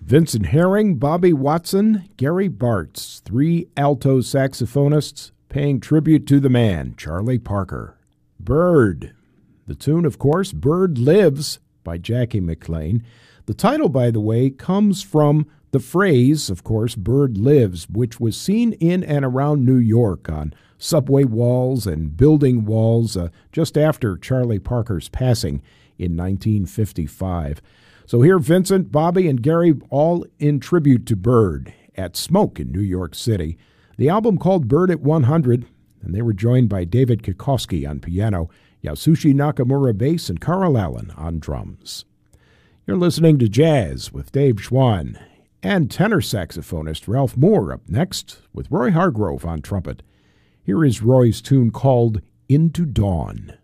Vincent Herring, Bobby Watson, Gary Bartz, three alto saxophonists paying tribute to the man, Charlie Parker. Bird. The tune, of course, Bird Lives by Jackie McLean. The title, by the way, comes from the phrase, of course, Bird Lives, which was seen in and around New York on subway walls and building walls just after Charlie Parker's passing in 1955. So here, Vincent, Bobby, and Gary all in tribute to Bird at Smoke in New York City. The album called Bird at 100, and they were joined by David Kikoski on piano, Yasushi Nakamura bass, and Carl Allen on drums. You're listening to Jazz with Dave Schwann, and tenor saxophonist Ralph Moore up next with Roy Hargrove on trumpet. Here is Roy's tune called Into Dawn.